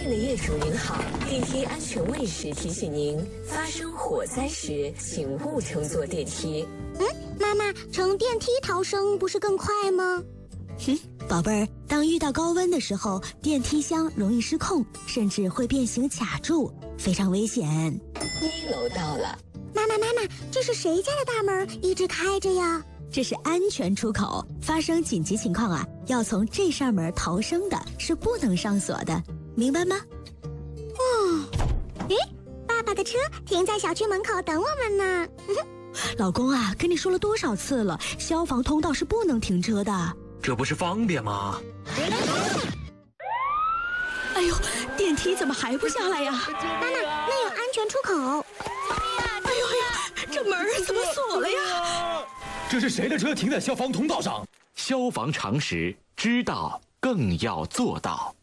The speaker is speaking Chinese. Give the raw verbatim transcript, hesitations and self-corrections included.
的业主您好，电梯安全卫士提醒您，发生火灾时请勿乘坐电梯。 嗯，妈妈，乘电梯逃生不是更快吗？ 哼，宝贝儿，当遇到高温的时候，电梯箱容易失控，甚至会变形卡住，非常危险。 一楼到了。 妈妈，妈妈，这是谁家的大门一直开着呀？ 这是安全出口，发生紧急情况啊，要从这扇门逃生的，是不能上锁的，明白吗？ 哦，诶，爸爸的车停在小区门口等我们呢。 老公啊，跟你说了多少次了，消防通道是不能停车的。 这不是方便吗？ 哎呦，电梯怎么还不下来呀？ 妈妈，那有安全出口。 哎呦呀，这门怎么锁了呀？ 这是谁的车停在消防通道上？消防常识，知道更要做到。